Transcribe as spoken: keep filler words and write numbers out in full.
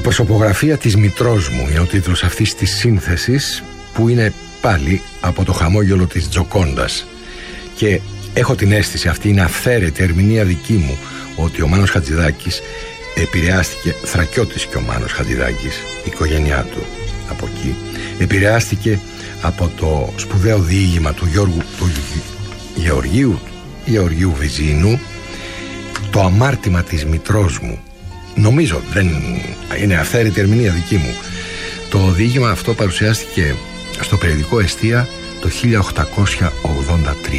προσωπογραφία της μητρός μου είναι ο τίτλος αυτής της σύνθεσης, που είναι πάλι από το χαμόγελο της Τζοκόντας. Και έχω την αίσθηση, αυτή είναι αυθαίρετη ερμηνεία δική μου, ότι ο Μάνος Χατζηδάκης επηρεάστηκε, Θρακιώτης και ο Μάνος Χατζηδάκης, η οικογένειά του από εκεί, επηρεάστηκε από το σπουδαίο διήγημα του Γιώργου του Γεωργίου, Γεωργίου Βυζίνου, το αμάρτημα της μητρός μου. Νομίζω, δεν είναι αυθαίρετη ερμηνεία δική μου. Το διήγημα αυτό παρουσιάστηκε στο περιοδικό Εστία το χίλια οκτακόσια ογδόντα τρία.